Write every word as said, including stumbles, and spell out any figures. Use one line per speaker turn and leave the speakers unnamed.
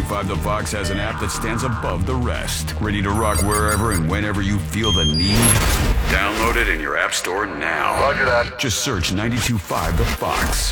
five The Fox has an app that stands above the rest. Ready to rock wherever and whenever you feel the need? Download it in your app store now.
Roger that.
Just search ninety-two point five The Fox.